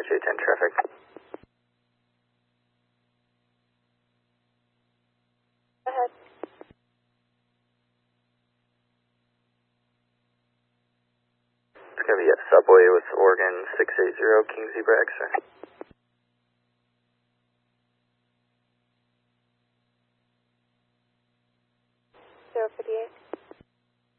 J10 traffic. Go ahead. It's going to be at Subway with Oregon 680 King Zebra X-ray. 058.